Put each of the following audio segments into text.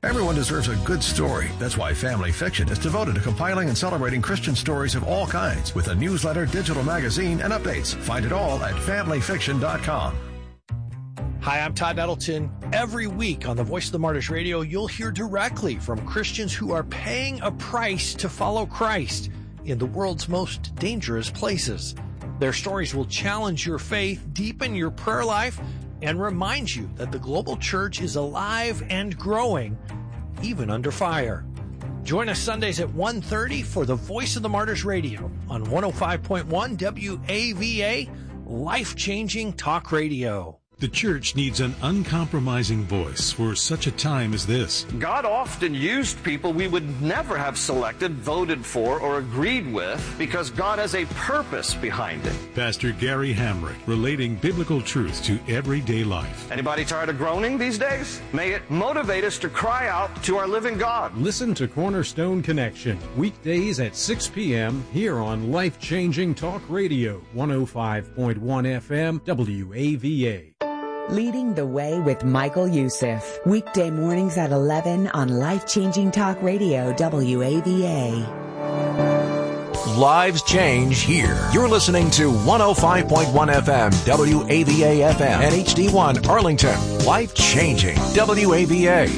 Everyone deserves a good story. That's why Family Fiction is devoted to compiling and celebrating Christian stories of all kinds with a newsletter, digital magazine, and updates. Find it all at familyfiction.com. Hi, I'm Todd Nettleton. Every week on the Voice of the Martyrs Radio, you'll hear directly from Christians who are paying a price to follow Christ in the world's most dangerous places. Their stories will challenge your faith, deepen your prayer life, and remind you that the global church is alive and growing, even under fire. Join us Sundays at 1:30 for the Voice of the Martyrs Radio on 105.1 WAVA, life-changing talk radio. The church needs an uncompromising voice for such a time as this. God often used people we would never have selected, voted for, or agreed with because God has a purpose behind it. Pastor Gary Hamrick, relating biblical truth to everyday life. Anybody tired of groaning these days? May it motivate us to cry out to our living God. Listen to Cornerstone Connection, weekdays at 6 p.m. here on Life Changing Talk Radio, 105.1 FM, WAVA. Leading the Way with Michael Youssef. Weekday mornings at 11 on Life-Changing Talk Radio, WAVA. Lives change here. You're listening to 105.1 FM, WAVA FM, and HD1 Arlington. Life-changing, WAVA.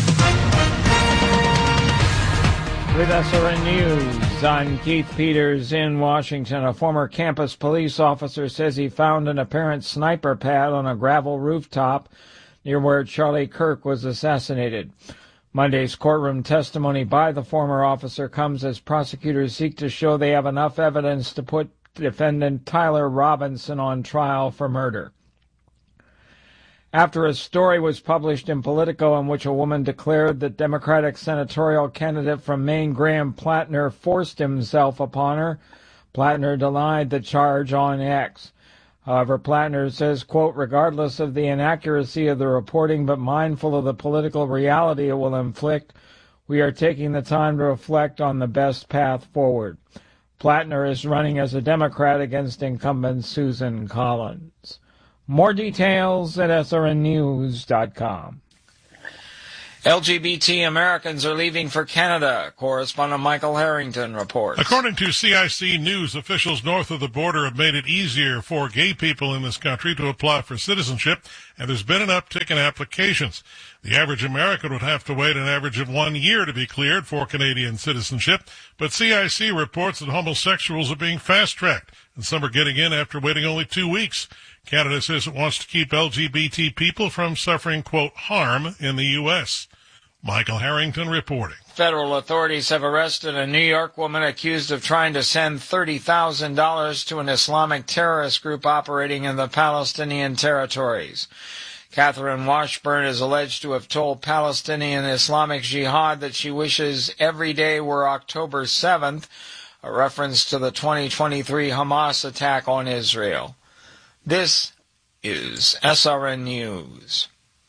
With SRN News, I'm Keith Peters in Washington. A former campus police officer says he found an apparent sniper pad on a gravel rooftop near where Charlie Kirk was assassinated. Monday's courtroom testimony by the former officer comes as prosecutors seek to show they have enough evidence to put defendant Tyler Robinson on trial for murder. After a story was published in Politico in which a woman declared that Democratic senatorial candidate from Maine, Graham Plattner, forced himself upon her, Plattner denied the charge on X. However, Plattner says, quote, regardless of the inaccuracy of the reporting but mindful of the political reality it will inflict, we are taking the time to reflect on the best path forward. Plattner is running as a Democrat against incumbent Susan Collins. More details at srnnews.com. LGBT Americans are leaving for Canada. Correspondent Michael Harrington reports. According to CIC News, officials north of the border have made it easier for gay people in this country to apply for citizenship, and there's been an uptick in applications. The average American would have to wait an average of 1 year to be cleared for Canadian citizenship, but CIC reports that homosexuals are being fast-tracked, and some are getting in after waiting only 2 weeks. Canada says it wants to keep LGBT people from suffering, quote, harm in the U.S. Michael Harrington reporting. Federal authorities have arrested a New York woman accused of trying to send $30,000 to an Islamic terrorist group operating in the Palestinian territories. Catherine Washburn is alleged to have told Palestinian Islamic Jihad that she wishes every day were October 7th, a reference to the 2023 Hamas attack on Israel. This is SRN News.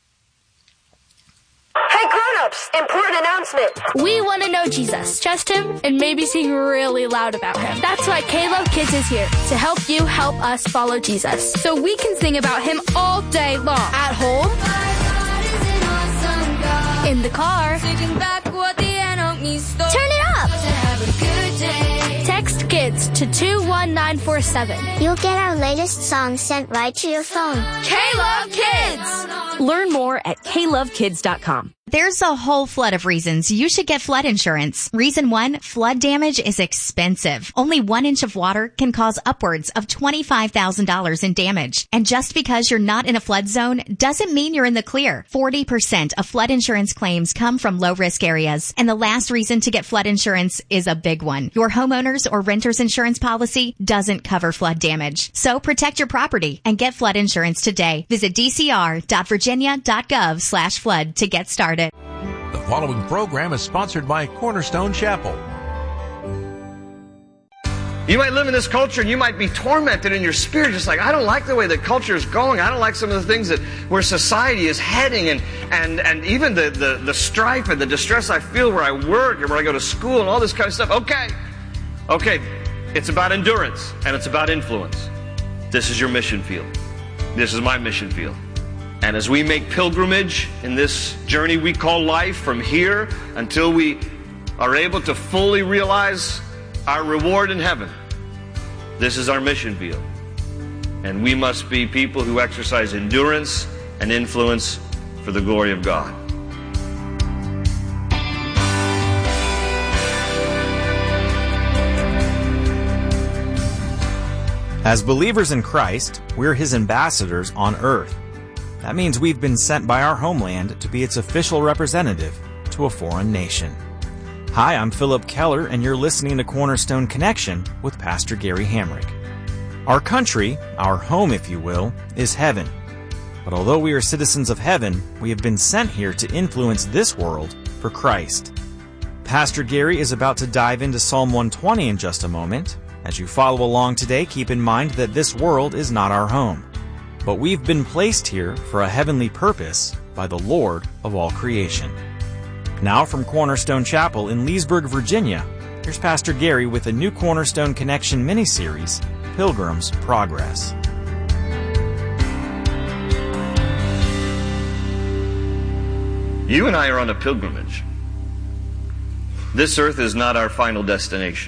Hey grown-ups, important announcement. We want to know Jesus, trust him, and maybe sing really loud about him. That's why K-Love Kids is here, to help you help us follow Jesus. So we can sing about him all day long. At home, in the car, turn it up. Text KIDS to 21947. You'll get our latest song sent right to your phone. K-Love Kids! Learn more at klovekids.com. There's a whole flood of reasons you should get flood insurance. Reason 1, flood damage is expensive. Only 1 inch of water can cause upwards of $25,000 in damage. And just because you're not in a flood zone doesn't mean you're in the clear. 40% of flood insurance claims come from low-risk areas. And the last reason to get flood insurance is a big one. Your homeowner's or renter's insurance policy doesn't cover flood damage. So protect your property and get flood insurance today. Visit dcr.virginia.gov/flood to get started. The following program is sponsored by Cornerstone Chapel. You might live in this culture and you might be tormented in your spirit, just like, I don't like the way the culture is going. I don't like some of the things that where society is heading, and even the strife and the distress I feel where I work and where I go to school and all this kind of stuff. Okay, it's about endurance and it's about influence. This is your mission field. This is my mission field. And as we make pilgrimage in this journey we call life from here until we are able to fully realize our reward in heaven, this is our mission field. And we must be people who exercise endurance and influence for the glory of God. As believers in Christ, we're His ambassadors on earth. That means we've been sent by our homeland to be its official representative to a foreign nation. Hi, I'm Philip Keller, and you're listening to Cornerstone Connection with Pastor Gary Hamrick. Our country, our home if you will, is heaven. But although we are citizens of heaven, we have been sent here to influence this world for Christ. Pastor Gary is about to dive into Psalm 120 in just a moment. As you follow along today, keep in mind that this world is not our home. But we've been placed here for a heavenly purpose by the Lord of all creation. Now from Cornerstone Chapel in Leesburg, Virginia, here's Pastor Gary with a new Cornerstone Connection mini-series, Pilgrim's Progress. You and I are on a pilgrimage. This earth is not our final destination.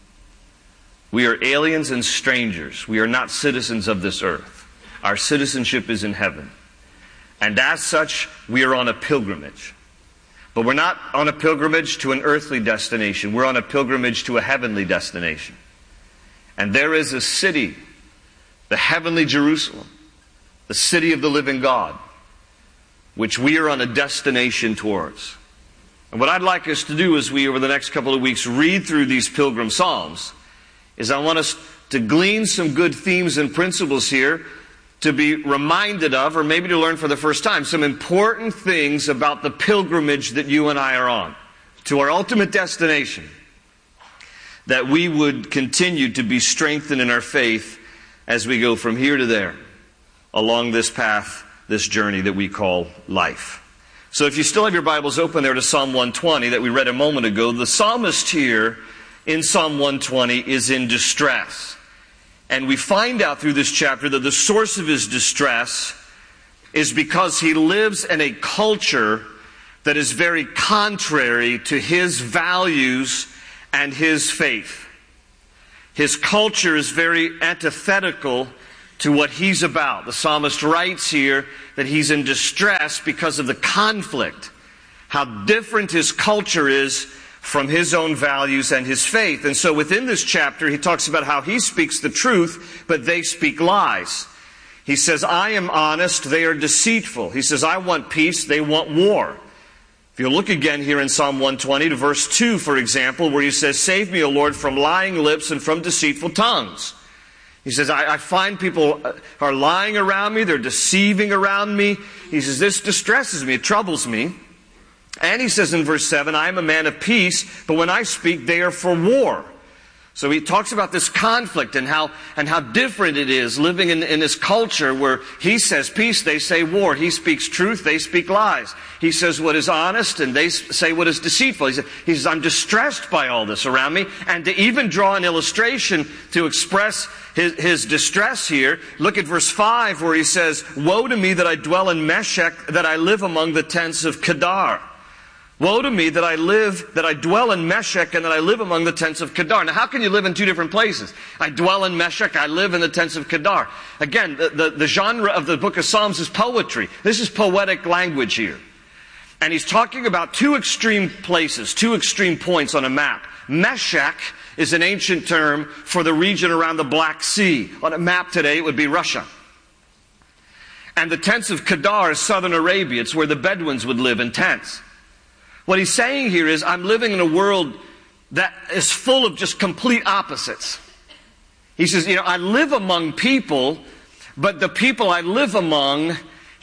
We are aliens and strangers. We are not citizens of this earth. Our citizenship is in heaven. And as such, we are on a pilgrimage. But we're not on a pilgrimage to an earthly destination. We're on a pilgrimage to a heavenly destination. And there is a city, the heavenly Jerusalem, the city of the living God, which we are on a destination towards. And what I'd like us to do as we, over the next couple of weeks, read through these pilgrim psalms, is I want us to glean some good themes and principles here to be reminded of, or maybe to learn for the first time, some important things about the pilgrimage that you and I are on to our ultimate destination, that we would continue to be strengthened in our faith as we go from here to there along this path, this journey that we call life. So if you still have your Bibles open there to Psalm 120 that we read a moment ago, the psalmist here in Psalm 120 is in distress. And we find out through this chapter that the source of his distress is because he lives in a culture that is very contrary to his values and his faith. His culture is very antithetical to what he's about. The psalmist writes here that he's in distress because of the conflict, how different his culture is from his own values and his faith. And so within this chapter, he talks about how he speaks the truth, but they speak lies. He says, I am honest, they are deceitful. He says, I want peace, they want war. If you look again here in Psalm 120 to verse 2, for example, where he says, save me, O Lord, from lying lips and from deceitful tongues. He says, I find people are lying around me, they're deceiving around me. He says, this distresses me, it troubles me. And he says in verse 7, I am a man of peace, but when I speak, they are for war. So he talks about this conflict and how different it is living in this culture where he says peace, they say war. He speaks truth, they speak lies. He says what is honest, and they say what is deceitful. He says, I'm distressed by all this around me. And to even draw an illustration to express his distress here, look at verse 5 where he says, woe to me that I dwell in Meshech, that I live among the tents of Kedar. Woe to me that I dwell in Meshech and that I live among the tents of Kedar. Now, how can you live in two different places? I dwell in Meshech, I live in the tents of Kedar. Again, the genre of the book of Psalms is poetry. This is poetic language here. And he's talking about two extreme places, two extreme points on a map. Meshech is an ancient term for the region around the Black Sea. On a map today, it would be Russia. And the tents of Kedar is southern Arabia. It's where the Bedouins would live in tents. What he's saying here is, I'm living in a world that is full of just complete opposites. He says, I live among people, but the people I live among,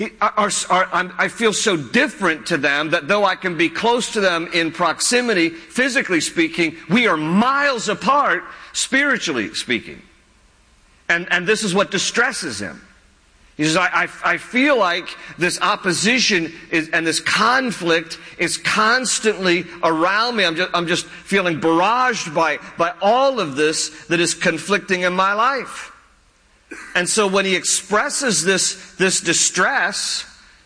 I feel so different to them that though I can be close to them in proximity, physically speaking, we are miles apart, spiritually speaking. And this is what distresses him. He says, I feel like this opposition and this conflict is constantly around me. I'm just feeling barraged by all of this that is conflicting in my life. And so when he expresses this distress,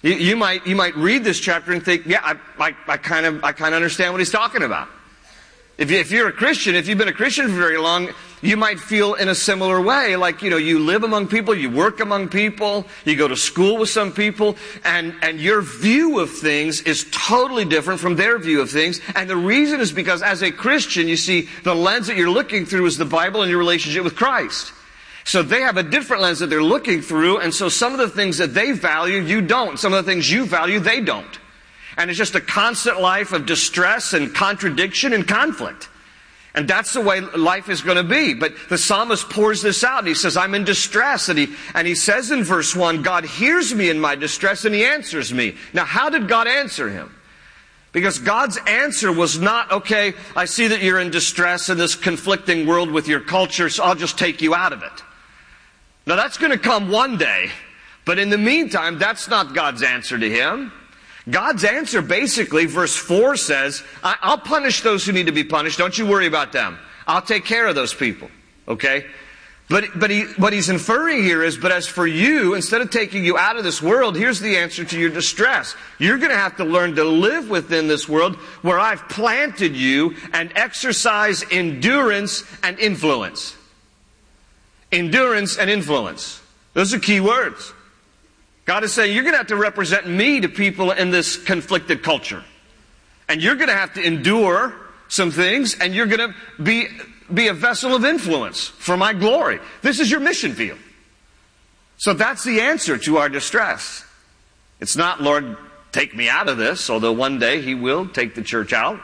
You might read this chapter and think, yeah, I kind of understand what he's talking about. If you're a Christian, if you've been a Christian for very long, you might feel in a similar way. Like, you live among people, you work among people, you go to school with some people, and your view of things is totally different from their view of things. And the reason is because as a Christian, you see, the lens that you're looking through is the Bible and your relationship with Christ. So they have a different lens that they're looking through, and so some of the things that they value, you don't. Some of the things you value, they don't. And it's just a constant life of distress and contradiction and conflict. And that's the way life is going to be. But the psalmist pours this out, and he says, I'm in distress. And he says in verse 1, God hears me in my distress, and he answers me. Now, how did God answer him? Because God's answer was not, okay, I see that you're in distress in this conflicting world with your culture, so I'll just take you out of it. Now, that's going to come one day. But in the meantime, that's not God's answer to him. God's answer, basically, verse 4 says, I'll punish those who need to be punished. Don't you worry about them. I'll take care of those people. Okay? But what he's inferring here is, but as for you, instead of taking you out of this world, here's the answer to your distress. You're going to have to learn to live within this world where I've planted you and exercise endurance and influence. Endurance and influence. Those are key words. God is saying, you're going to have to represent me to people in this conflicted culture. And you're going to have to endure some things, and you're going to be a vessel of influence for my glory. This is your mission field. So that's the answer to our distress. It's not, Lord, take me out of this, although one day he will take the church out.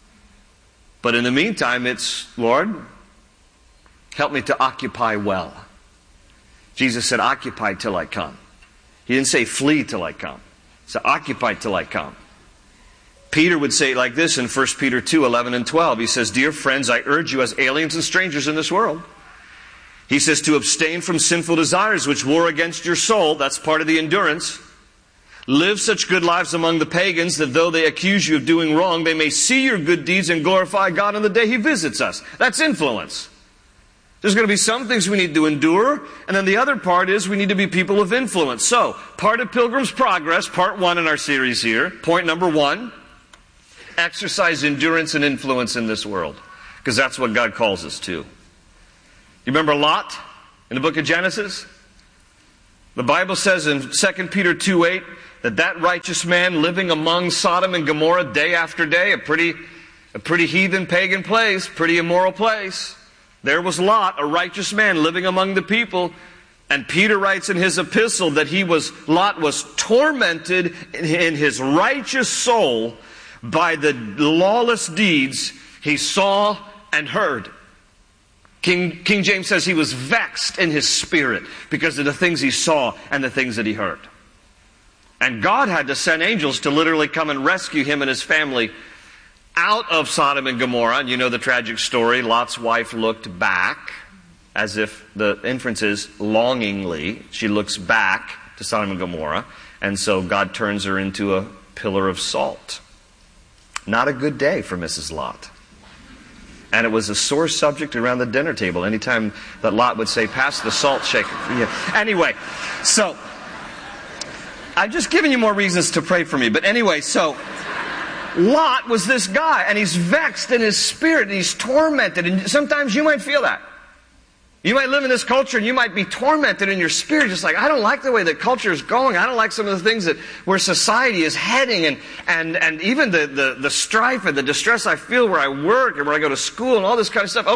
But in the meantime, it's, Lord, help me to occupy well. Jesus said, occupy till I come. He didn't say flee till I come. He said occupy till I come. Peter would say it like this in 1 Peter 2, 11 and 12. He says, dear friends, I urge you as aliens and strangers in this world. He says to abstain from sinful desires which war against your soul. That's part of the endurance. Live such good lives among the pagans that though they accuse you of doing wrong, they may see your good deeds and glorify God on the day he visits us. That's influence. There's going to be some things we need to endure, and then the other part is we need to be people of influence. So, part of Pilgrim's Progress, part 1 in our series here, point number 1, exercise endurance and influence in this world, because that's what God calls us to. You remember Lot in the book of Genesis? The Bible says in 2 Peter 2:8 that righteous man living among Sodom and Gomorrah day after day, a pretty heathen pagan place, pretty immoral place. There was Lot, a righteous man living among the people. And Peter writes in his epistle that Lot was tormented in his righteous soul by the lawless deeds he saw and heard. King James says he was vexed in his spirit because of the things he saw and the things that he heard. And God had to send angels to literally come and rescue him and his family out of Sodom and Gomorrah. And you know the tragic story. Lot's wife looked back, as if the inference is longingly. She looks back to Sodom and Gomorrah. And so God turns her into a pillar of salt. Not a good day for Mrs. Lot. And it was a sore subject around the dinner table. Anytime that Lot would say, pass the salt shaker. Yeah. Anyway, so I've just given you more reasons to pray for me. But anyway, so Lot was this guy, and he's vexed in his spirit, and he's tormented. And sometimes you might feel that. You might live in this culture, and you might be tormented in your spirit, just like, I don't like the way the culture is going. I don't like some of the things where society is heading, and even the strife and the distress I feel where I work and where I go to school and all this kind of stuff.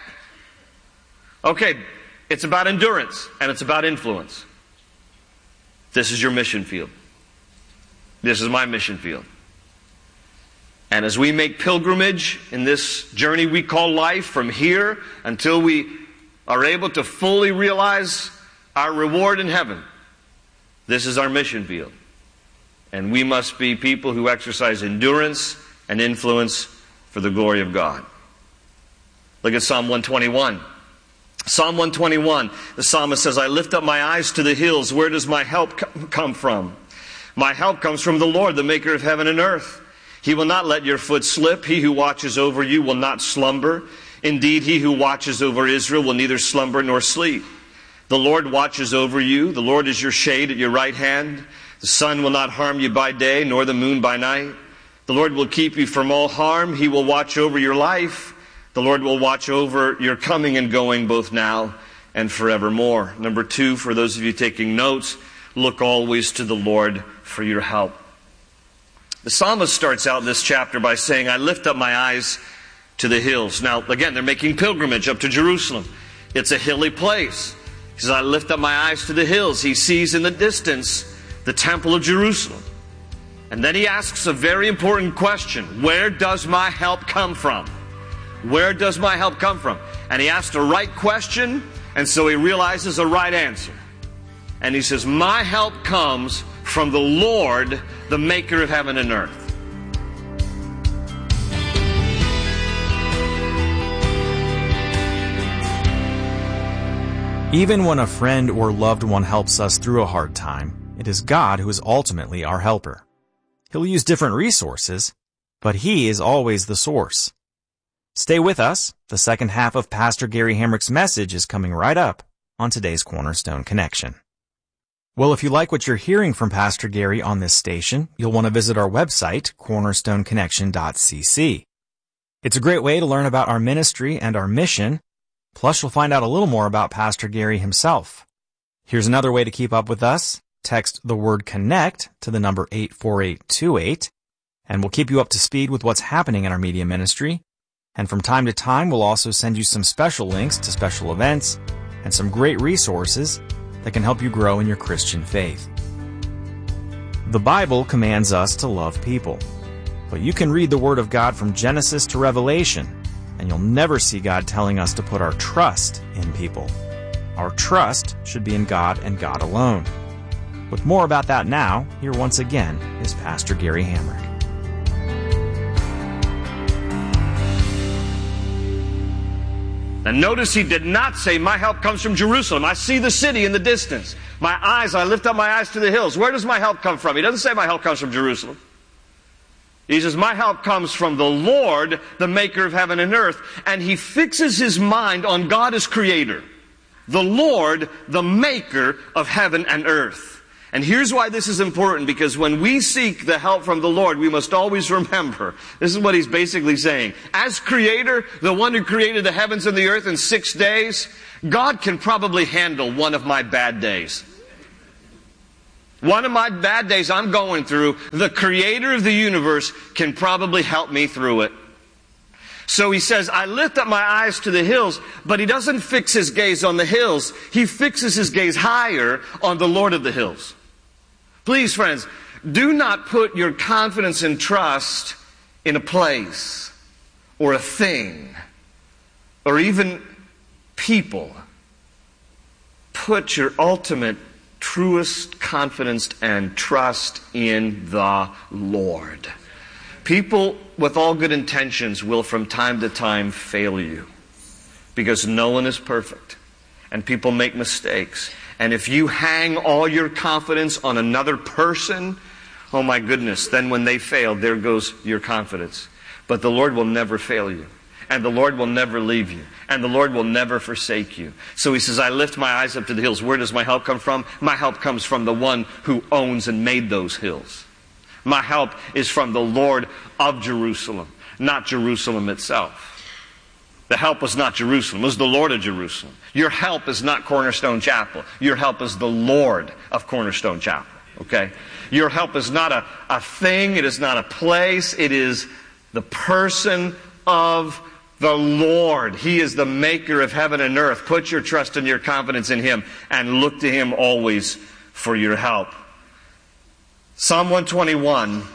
Okay, it's about endurance, and it's about influence. This is your mission field. This is my mission field. And as we make pilgrimage in this journey we call life from here until we are able to fully realize our reward in heaven, this is our mission field. And we must be people who exercise endurance and influence for the glory of God. Look at Psalm 121. Psalm 121, the psalmist says, I lift up my eyes to the hills. Where does my help come from? My help comes from the Lord, the maker of heaven and earth. He will not let your foot slip. He who watches over you will not slumber. Indeed, he who watches over Israel will neither slumber nor sleep. The Lord watches over you. The Lord is your shade at your right hand. The sun will not harm you by day, nor the moon by night. The Lord will keep you from all harm. He will watch over your life. The Lord will watch over your coming and going both now and forevermore. Number 2, for those of you taking notes, look always to the Lord for your help. The psalmist starts out this chapter by saying, I lift up my eyes to the hills. Now, again, they're making pilgrimage up to Jerusalem. It's a hilly place. He says, I lift up my eyes to the hills. He sees in the distance the temple of Jerusalem. And then he asks a very important question. Where does my help come from? Where does my help come from? And he asked a right question, and so he realizes a right answer. And he says, my help comes from the Lord, the maker of heaven and earth. Even when a friend or loved one helps us through a hard time, it is God who is ultimately our helper. He'll use different resources, but He is always the source. Stay with us. The second half of Pastor Gary Hamrick's message is coming right up on today's Cornerstone Connection. Well, if you like what you're hearing from Pastor Gary on this station, you'll want to visit our website, cornerstoneconnection.cc. It's a great way to learn about our ministry and our mission. Plus, you'll find out a little more about Pastor Gary himself. Here's another way to keep up with us. Text the word CONNECT to the number 84828, and we'll keep you up to speed with what's happening in our media ministry. And from time to time, we'll also send you some special links to special events and some great resources that can help you grow in your Christian faith. The Bible commands us to love people, but you can read the Word of God from Genesis to Revelation, and you'll never see God telling us to put our trust in people. Our trust should be in God and God alone. With more about that now, here once again is Pastor Gary Hamrick. And notice he did not say, my help comes from Jerusalem. I see the city in the distance. I lift up my eyes to the hills. Where does my help come from? He doesn't say my help comes from Jerusalem. He says, my help comes from the Lord, the maker of heaven and earth. And he fixes his mind on God as creator. The Lord, the maker of heaven and earth. And here's why this is important, because when we seek the help from the Lord, we must always remember, this is what he's basically saying. As creator, the one who created the heavens and the earth in 6 days, God can probably handle one of my bad days. One of my bad days I'm going through, the creator of the universe can probably help me through it. So he says, I lift up my eyes to the hills, but he doesn't fix his gaze on the hills. He fixes his gaze higher on the Lord of the hills. Please, friends, do not put your confidence and trust in a place or a thing or even people. Put your ultimate, truest confidence and trust in the Lord. People with all good intentions will from time to time fail you because no one is perfect and people make mistakes. And if you hang all your confidence on another person, oh my goodness, then when they fail, there goes your confidence. But the Lord will never fail you. And the Lord will never leave you. And the Lord will never forsake you. So he says, I lift my eyes up to the hills. Where does my help come from? My help comes from the one who owns and made those hills. My help is from the Lord of Jerusalem, not Jerusalem itself. The help was not Jerusalem. It was the Lord of Jerusalem. Your help is not Cornerstone Chapel. Your help is the Lord of Cornerstone Chapel. Okay? Your help is not a thing. It is not a place. It is the person of the Lord. He is the maker of heaven and earth. Put your trust and your confidence in Him and look to Him always for your help. Psalm 121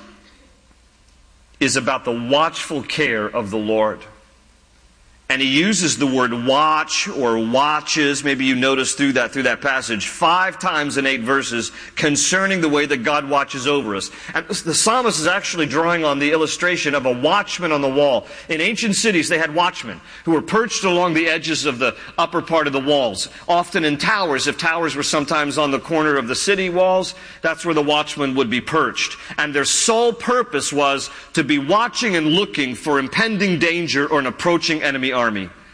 is about the watchful care of the Lord. And he uses the word watch or watches, maybe you notice through that passage, 5 times in 8 verses concerning the way that God watches over us. And the psalmist is actually drawing on the illustration of a watchman on the wall. In ancient cities, they had watchmen who were perched along the edges of the upper part of the walls, often in towers. If towers were sometimes on the corner of the city walls, that's where the watchman would be perched. And their sole purpose was to be watching and looking for impending danger or an approaching enemy army.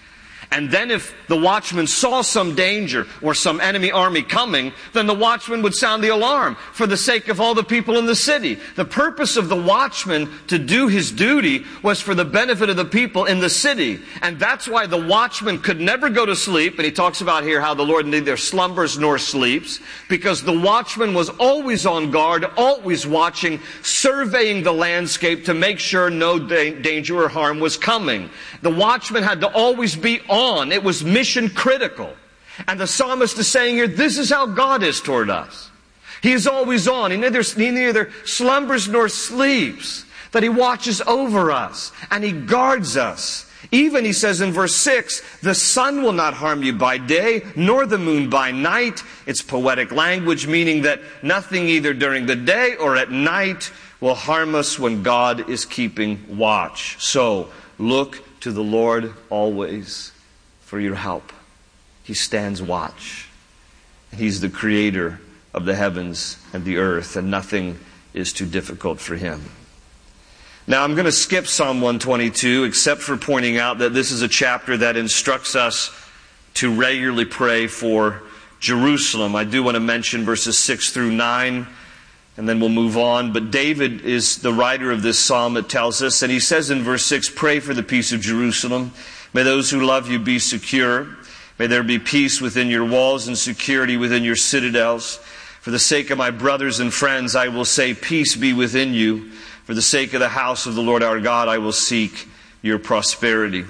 And then if the watchman saw some danger or some enemy army coming, then the watchman would sound the alarm for the sake of all the people in the city. The purpose of the watchman to do his duty was for the benefit of the people in the city. And that's why the watchman could never go to sleep. And he talks about here how the Lord neither slumbers nor sleeps, because the watchman was always on guard, always watching, surveying the landscape to make sure no danger or harm was coming. The watchman had to always be on. It was mission critical. And the psalmist is saying here, this is how God is toward us. He is always on. He neither slumbers nor sleeps. That He watches over us and He guards us. Even, he says in verse 6, the sun will not harm you by day, nor the moon by night. It's poetic language, meaning that nothing either during the day or at night will harm us when God is keeping watch. So, look to the Lord always for your help. He stands watch. He's the creator of the heavens and the earth, and nothing is too difficult for Him. Now, I'm going to skip Psalm 122, except for pointing out that this is a chapter that instructs us to regularly pray for Jerusalem. I do want to mention verses 6 through 9, and then we'll move on. But David is the writer of this psalm, it tells us, and he says in verse 6, pray for the peace of Jerusalem. May those who love you be secure. May there be peace within your walls and security within your citadels. For the sake of my brothers and friends, I will say, peace be within you. For the sake of the house of the Lord our God, I will seek your prosperity.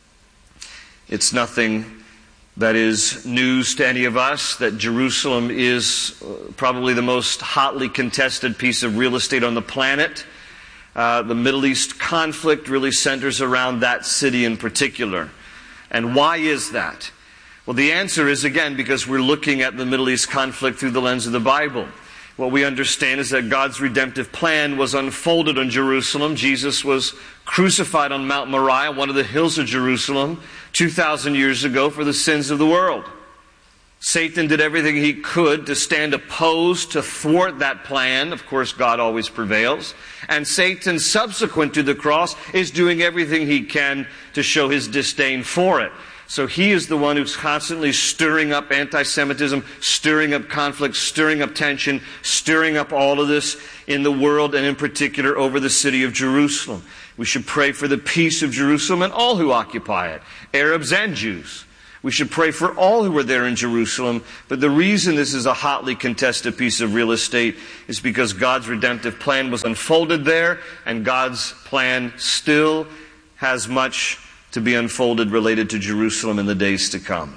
It's nothing that is news to any of us that Jerusalem is probably the most hotly contested piece of real estate on the planet. The Middle East conflict really centers around that city in particular. And why is that? Well, the answer is, again, because we're looking at the Middle East conflict through the lens of the Bible. What we understand is that God's redemptive plan was unfolded on Jerusalem. Jesus was crucified on Mount Moriah, one of the hills of Jerusalem, 2,000 years ago for the sins of the world. Satan did everything he could to stand opposed, to thwart that plan. Of course, God always prevails. And Satan, subsequent to the cross, is doing everything he can to show his disdain for it. So he is the one who's constantly stirring up anti-Semitism, stirring up conflict, stirring up tension, stirring up all of this in the world, and in particular over the city of Jerusalem. We should pray for the peace of Jerusalem and all who occupy it, Arabs and Jews. We should pray for all who are there in Jerusalem. But the reason this is a hotly contested piece of real estate is because God's redemptive plan was unfolded there, and God's plan still has much to be unfolded related to Jerusalem in the days to come.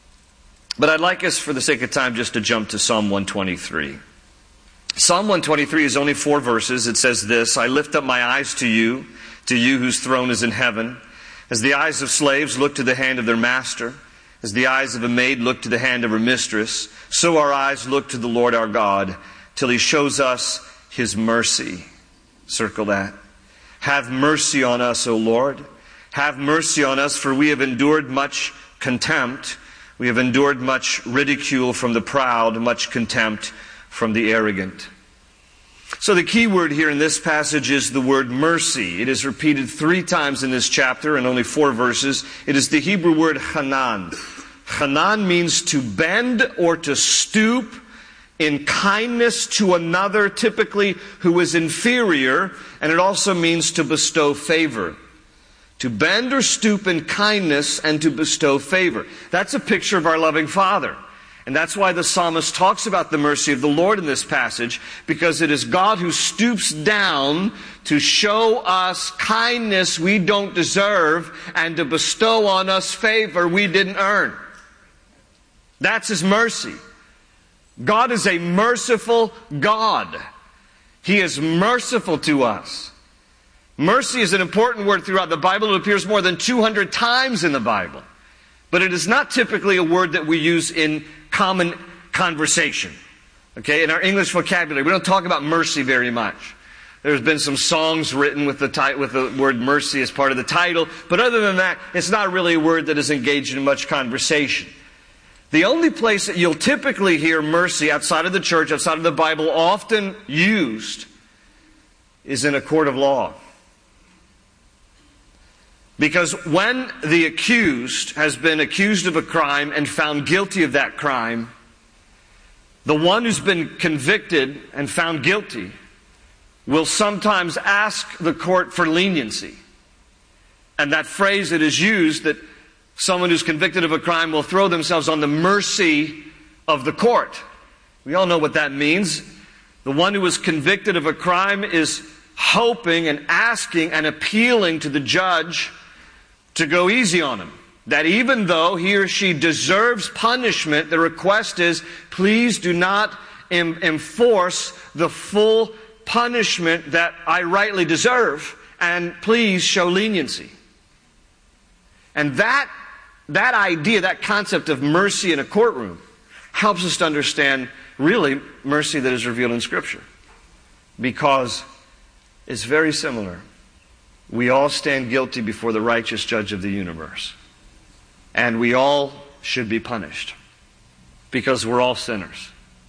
But I'd like us, for the sake of time, just to jump to Psalm 123. Psalm 123 is only 4 verses. It says this, I lift up my eyes to you whose throne is in heaven. As the eyes of slaves look to the hand of their master, as the eyes of a maid look to the hand of her mistress, so our eyes look to the Lord our God, till He shows us His mercy. Circle that. Have mercy on us, O Lord. Have mercy on us, for we have endured much contempt. We have endured much ridicule from the proud, much contempt from the arrogant. So the key word here in this passage is the word mercy. It is repeated 3 times in this chapter in only 4 verses. It is the Hebrew word hanan. Hanan means to bend or to stoop in kindness to another, typically who is inferior, and it also means to bestow favor. To bend or stoop in kindness and to bestow favor. That's a picture of our loving Father. And that's why the psalmist talks about the mercy of the Lord in this passage, because it is God who stoops down to show us kindness we don't deserve and to bestow on us favor we didn't earn. That's His mercy. God is a merciful God. He is merciful to us. Mercy is an important word throughout the Bible. It appears more than 200 times in the Bible. But it is not typically a word that we use in common conversation. Okay, in our English vocabulary, we don't talk about mercy very much. There's been some songs written with the word mercy as part of the title, but other than that, it's not really a word that is engaged in much conversation. The only place that you'll typically hear mercy outside of the church, outside of the Bible, often used is in a court of law. Because when the accused has been accused of a crime and found guilty of that crime, the one who's been convicted and found guilty will sometimes ask the court for leniency. And that phrase that is used, that someone who's convicted of a crime will throw themselves on the mercy of the court. We all know what that means. The one who is convicted of a crime is hoping and asking and appealing to the judge to go easy on him. That even though he or she deserves punishment, the request is, please do not enforce the full punishment that I rightly deserve, and please show leniency. And that idea, that concept of mercy in a courtroom, helps us to understand really mercy that is revealed in Scripture. Because it's very similar. We all stand guilty before the righteous judge of the universe. And we all should be punished. Because we're all sinners.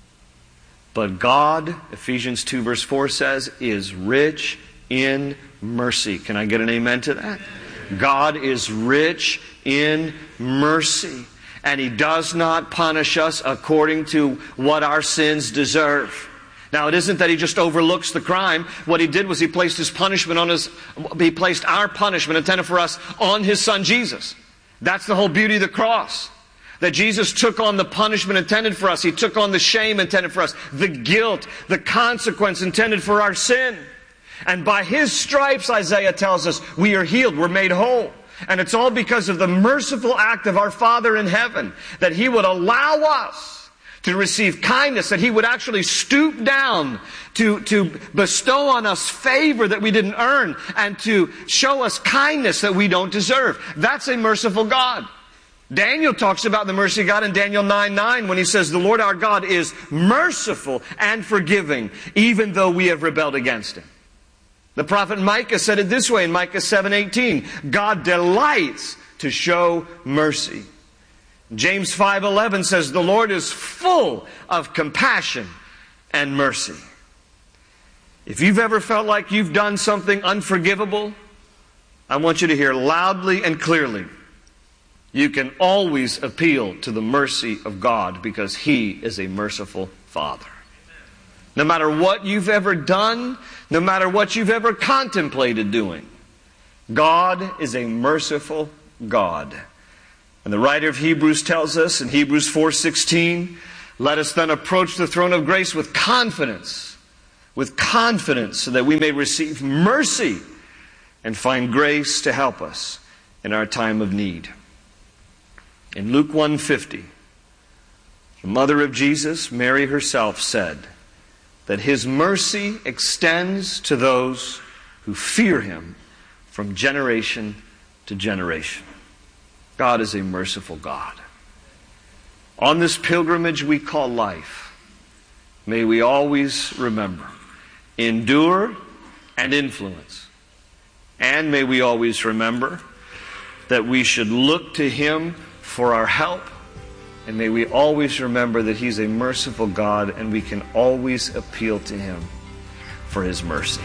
But God, Ephesians 2 verse 4 says, is rich in mercy. Can I get an amen to that? God is rich in mercy. And He does not punish us according to what our sins deserve. Now, it isn't that He just overlooks the crime. What He did was He placed His punishment on He placed our punishment intended for us on His Son Jesus. That's the whole beauty of the cross. That Jesus took on the punishment intended for us. He took on the shame intended for us. The guilt, the consequence intended for our sin. And by His stripes, Isaiah tells us, we are healed. We're made whole. And it's all because of the merciful act of our Father in heaven. That He would allow us to receive kindness, that He would actually stoop down to bestow on us favor that we didn't earn, and to show us kindness that we don't deserve. That's a merciful God. Daniel talks about the mercy of God in Daniel 9:9 when he says, the Lord our God is merciful and forgiving, even though we have rebelled against Him. The prophet Micah said it this way in Micah 7:18, God delights to show mercy. James 5:11 says, the Lord is full of compassion and mercy. If you've ever felt like you've done something unforgivable, I want you to hear loudly and clearly, you can always appeal to the mercy of God because He is a merciful Father. No matter what you've ever done, no matter what you've ever contemplated doing, God is a merciful God. And the writer of Hebrews tells us in Hebrews 4:16, let us then approach the throne of grace with confidence, so that we may receive mercy and find grace to help us in our time of need. In Luke 1:50, the mother of Jesus, Mary herself, said that His mercy extends to those who fear Him from generation to generation. God is a merciful God. On this pilgrimage we call life, may we always remember, endure and influence. And may we always remember that we should look to Him for our help. And may we always remember that He's a merciful God and we can always appeal to Him for His mercy.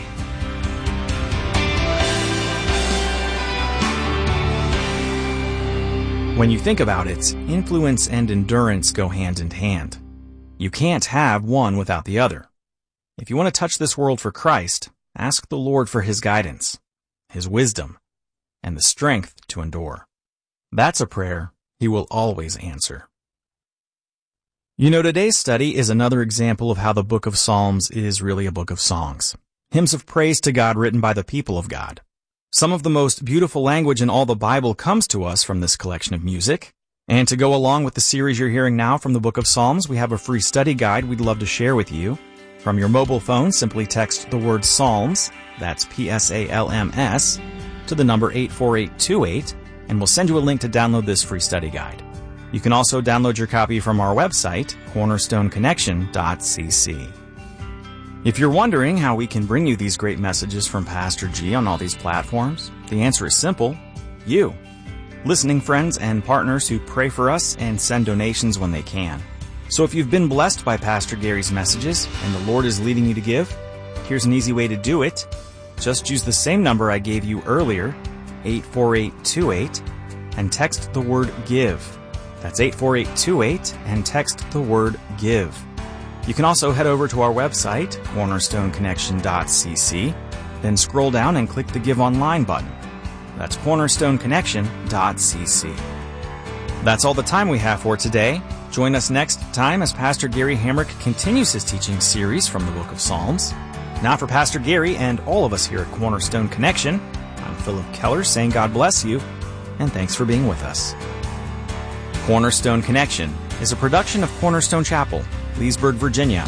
When you think about it, influence and endurance go hand in hand. You can't have one without the other. If you want to touch this world for Christ, ask the Lord for His guidance, His wisdom, and the strength to endure. That's a prayer He will always answer. You know, today's study is another example of how the book of Psalms is really a book of songs. Hymns of praise to God written by the people of God. Some of the most beautiful language in all the Bible comes to us from this collection of music. And to go along with the series you're hearing now from the book of Psalms, we have a free study guide we'd love to share with you. From your mobile phone, simply text the word Psalms, that's P-S-A-L-M-S, to the number 84828, and we'll send you a link to download this free study guide. You can also download your copy from our website, cornerstoneconnection.cc. If you're wondering how we can bring you these great messages from Pastor G on all these platforms, the answer is simple: you. Listening friends and partners who pray for us and send donations when they can. So if you've been blessed by Pastor Gary's messages and the Lord is leading you to give, here's an easy way to do it. Just use the same number I gave you earlier, 84828 and text the word GIVE. That's 84828 and text the word GIVE. You can also head over to our website, cornerstoneconnection.cc, then scroll down and click the Give Online button. That's cornerstoneconnection.cc. That's all the time we have for today. Join us next time as Pastor Gary Hamrick continues his teaching series from the Book of Psalms. Now for Pastor Gary and all of us here at Cornerstone Connection, I'm Philip Keller saying God bless you, and thanks for being with us. Cornerstone Connection is a production of Cornerstone Chapel, Leesburg, Virginia.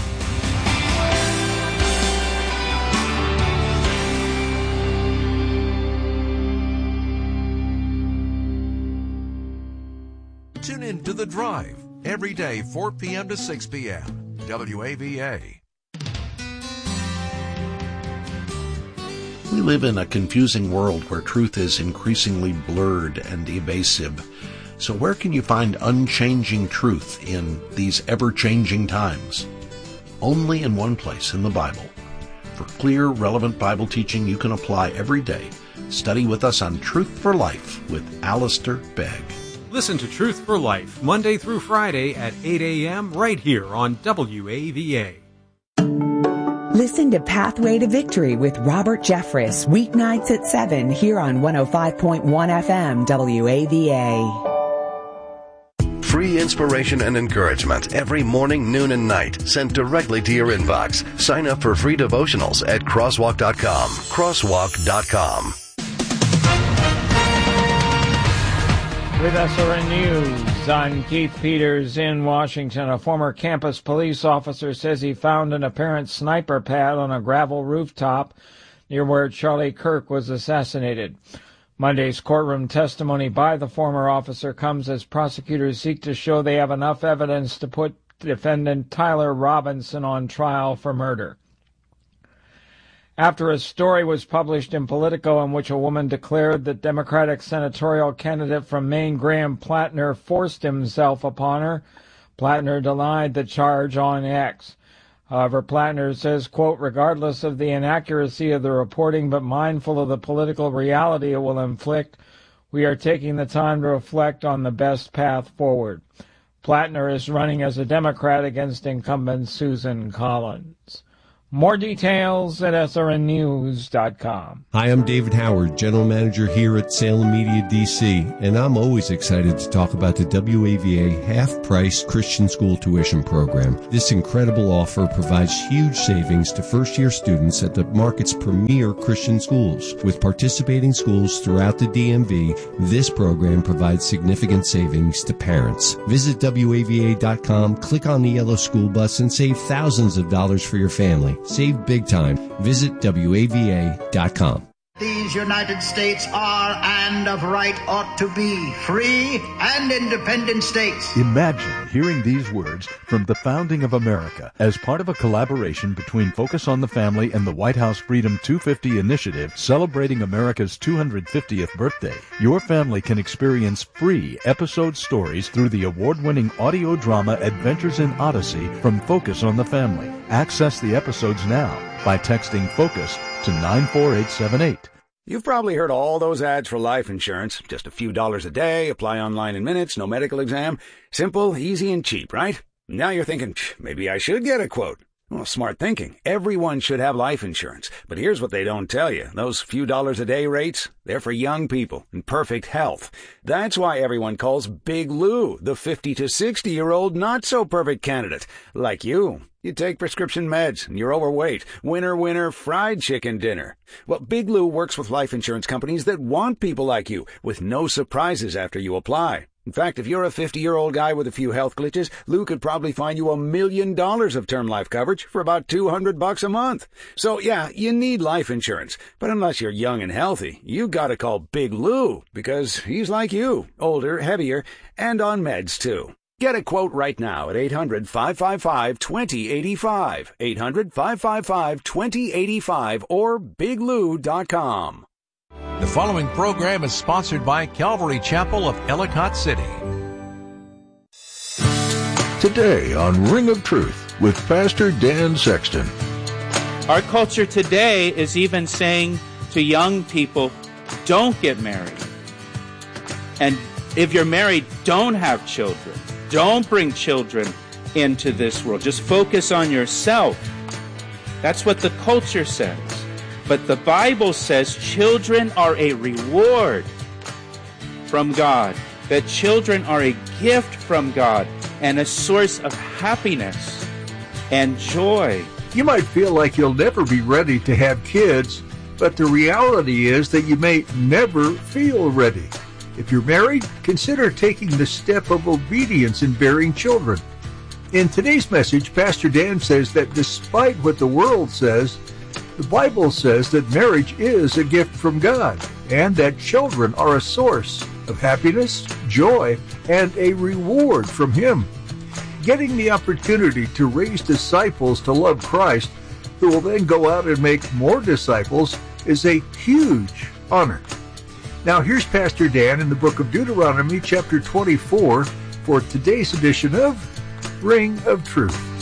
Tune in to The Drive every day, 4 p.m. to 6 p.m. WAVA. We live in a confusing world where truth is increasingly blurred and evasive. So where can you find unchanging truth in these ever-changing times? Only in one place, in the Bible. For clear, relevant Bible teaching you can apply every day, study with us on Truth for Life with Alistair Begg. Listen to Truth for Life, Monday through Friday at 8 a.m. right here on WAVA. Listen to Pathway to Victory with Robert Jeffress, weeknights at 7 here on 105.1 FM WAVA. Free inspiration and encouragement every morning, noon, and night, sent directly to your inbox. Sign up for free devotionals at crosswalk.com. Crosswalk.com. With SRN News, I'm Keith Peters in Washington. A former campus police officer says he found an apparent sniper pad on a gravel rooftop near where Charlie Kirk was assassinated. Monday's courtroom testimony by the former officer comes as prosecutors seek to show they have enough evidence to put defendant Tyler Robinson on trial for murder. After a story was published in Politico in which a woman declared that Democratic senatorial candidate from Maine, Graham Plattner, forced himself upon her, Plattner denied the charge on X. However, Plattner says, quote, regardless of the inaccuracy of the reporting but mindful of the political reality it will inflict, we are taking the time to reflect on the best path forward. Plattner is running as a Democrat against incumbent Susan Collins. More details at srnnews.com. Hi, I'm David Howard, General Manager here at Salem Media DC, and I'm always excited to talk about the WAVA half-price Christian school tuition program. This incredible offer provides huge savings to first-year students at the market's premier Christian schools. With participating schools throughout the DMV, this program provides significant savings to parents. Visit WAVA.com, click on the yellow school bus, and save thousands of dollars for your family. Save big time. Visit WAVA.com. These United States are and of right ought to be free and independent states. Imagine hearing these words from the founding of America as part of a collaboration between Focus on the Family and the White House Freedom 250 initiative celebrating America's 250th birthday. Your family can experience free episode stories through the award-winning audio drama Adventures in Odyssey from Focus on the Family. Access the episodes now by texting FOCUS to 94878. You've probably heard all those ads for life insurance. Just a few dollars a day, apply online in minutes, no medical exam. Simple, easy, and cheap, right? Now you're thinking, maybe I should get a quote. Well, smart thinking. Everyone should have life insurance. But here's what they don't tell you. Those few dollars a day rates, they're for young people in perfect health. That's why everyone calls Big Lou the 50 to 60-year-old not-so-perfect candidate, like you. You take prescription meds, and you're overweight. Winner, winner, fried chicken dinner. Well, Big Lou works with life insurance companies that want people like you, with no surprises after you apply. In fact, if you're a 50-year-old guy with a few health glitches, Lou could probably find you $1 million of term life coverage for about $200 a month. So, yeah, you need life insurance. But unless you're young and healthy, you gotta call Big Lou, because he's like you, older, heavier, and on meds, too. Get a quote right now at 800-555-2085, 800-555-2085, or biglou.com. The following program is sponsored by Calvary Chapel of Ellicott City. Today on Ring of Truth with Pastor Dan Sexton. Our culture today is even saying to young people, don't get married. And if you're married, don't have children. Don't bring children into this world. Just focus on yourself. That's what the culture says. But the Bible says children are a reward from God, that children are a gift from God and a source of happiness and joy. You might feel like you'll never be ready to have kids, but the reality is that you may never feel ready. If you're married, consider taking the step of obedience in bearing children. In today's message, Pastor Dan says that despite what the world says, the Bible says that marriage is a gift from God and that children are a source of happiness, joy, and a reward from Him. Getting the opportunity to raise disciples to love Christ, who will then go out and make more disciples, is a huge honor. Now here's Pastor Dan in the book of Deuteronomy chapter 24 for today's edition of Ring of Truth.